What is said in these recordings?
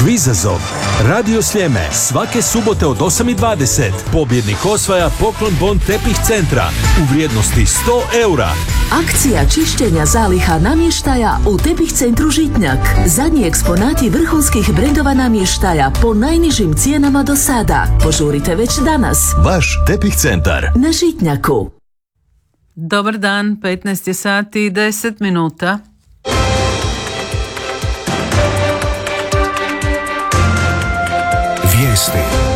Kvizazov. Radio Sljeme svake subote od 8:20. Pobjednik osvaja poklon bon tepih centra u vrijednosti 100 eura. Akcija čišćenja zaliha namještaja u Tepih centru Žitnjak. Zadnji eksponati vrhunskih brendova namještaja po najnižim cijenama do sada. Požurite već danas. Vaš Tepih centar na Žitnjaku. Dobar dan, 15 je sati i 10 minuta. Vijesti.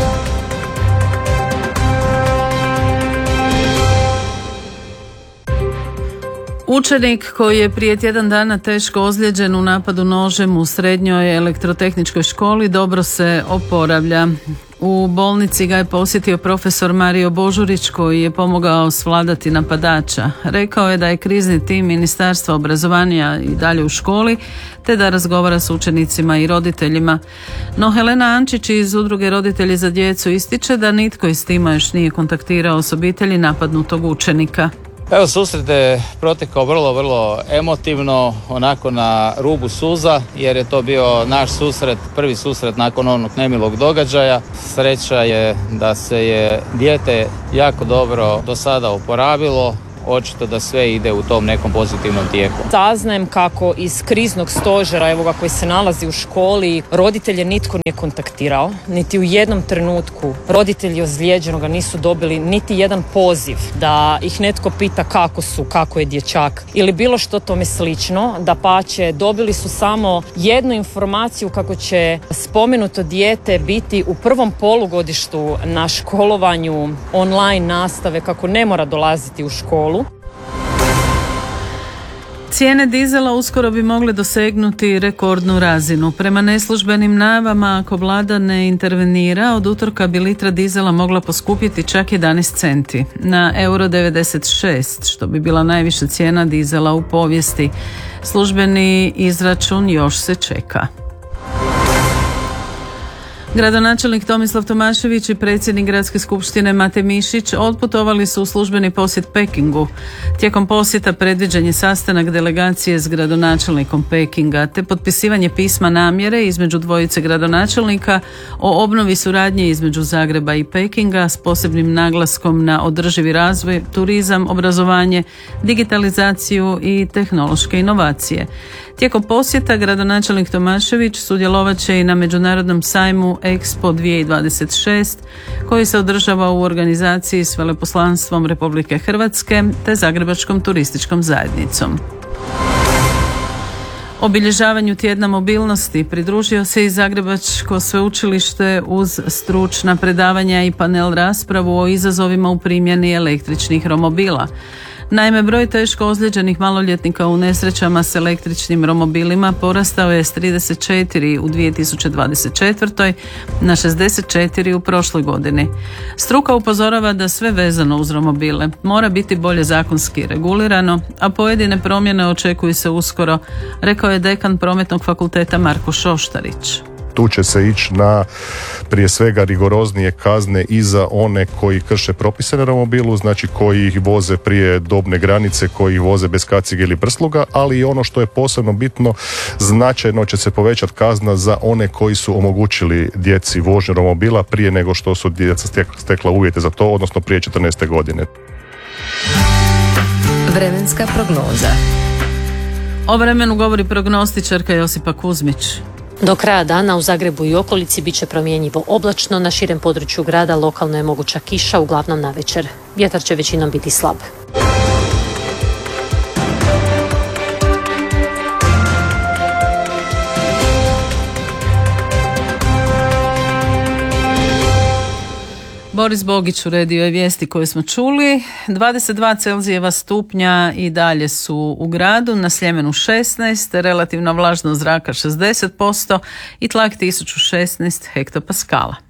Učenik koji je prije tjedan dana teško ozlijeđen u napadu nožem u srednjoj elektrotehničkoj školi dobro se oporavlja. U bolnici ga je posjetio profesor Mario Božurić koji je pomogao svladati napadača. Rekao je da je krizni tim Ministarstva obrazovanja i dalje u školi, te da razgovara s učenicima i roditeljima. No Helena Ančić iz Udruge Roditelji za djecu ističe da nitko iz tima još nije kontaktirao s obitelji napadnutog učenika. Evo, susret je protekao vrlo emotivno, onako na rubu suza, jer je to bio naš susret, prvi susret nakon onog nemilog događaja. Sreća je da se je dijete jako dobro do sada oporavilo. Očito da sve ide u tom nekom pozitivnom tijeku. Saznajem kako iz kriznog stožera, evo ga, koji se nalazi u školi, roditelje nitko nije kontaktirao, niti u jednom trenutku roditelji ozlijeđenoga nisu dobili niti jedan poziv da ih netko pita kako je dječak ili bilo što tome slično. Dapače, dobili su samo jednu informaciju kako će spomenuto dijete biti u prvom polugodištu na školovanju online nastave, kako ne mora dolaziti u školu. Cijene dizela uskoro bi mogle dosegnuti rekordnu razinu. Prema neslužbenim najavama, ako vlada ne intervenira, od utorka bi litra dizela mogla poskupiti čak 11 centi na €96, što bi bila najviša cijena dizela u povijesti. Službeni izračun još se čeka. Gradonačelnik Tomislav Tomašević i predsjednik Gradske skupštine Mate Mišić otputovali su u službeni posjet Pekingu. Tijekom posjeta predviđen je sastanak delegacije s gradonačelnikom Pekinga te potpisivanje pisma namjere između dvojice gradonačelnika o obnovi suradnje između Zagreba i Pekinga s posebnim naglaskom na održivi razvoj, turizam, obrazovanje, digitalizaciju i tehnološke inovacije. Tijekom posjeta gradonačelnik Tomašević sudjelovat će i na međunarodnom sajmu Expo 2026 koji se održava u organizaciji s veleposlanstvom Republike Hrvatske te Zagrebačkom turističkom zajednicom. Obilježavanju tjedna mobilnosti pridružio se i Zagrebačko sveučilište uz stručna predavanja i panel raspravu o izazovima u primjeni električnih romobila. Naime, broj teško ozlijeđenih maloljetnika u nesrećama s električnim romobilima porastao je s 34 u 2024. na 64 u prošloj godini. Struka upozorava da sve vezano uz romobile mora biti bolje zakonski regulirano, a pojedine promjene očekuju se uskoro, rekao je dekan Prometnog fakulteta Marko Šoštarić. Tu će se ići na prije svega rigoroznije kazne i za one koji krše propise na romobilu, znači koji ih voze prije dobne granice, koji ih voze bez kacige ili prsluga, ali i ono što je posebno bitno, značajno će se povećati kazna za one koji su omogućili djeci vožnju romobila prije nego što su djeca stekla uvjete za to, odnosno prije 14. godine. Vremenska prognoza. O vremenu govori prognostičarka Josipa Kuzmić. Do kraja dana u Zagrebu i okolici bit će promjenjivo oblačno, na širem području grada lokalno je moguća kiša, uglavnom navečer. Vjetar će većinom biti slab. Boris Bogić uredio je vijesti koje smo čuli. 22 Celzijeva stupnja i dalje su u gradu, na Sljemenu 16, relativna vlažnost zraka 60% i tlak 1016 hektopaskala.